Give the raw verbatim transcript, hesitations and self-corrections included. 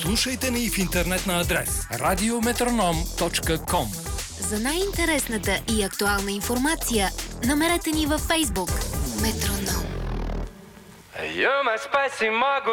Слушайте ни в интернет на адрес радиометроном точка ком. За най-интересната и актуална информация намерете ни във Фейсбук Метроном. Yo me spesi mago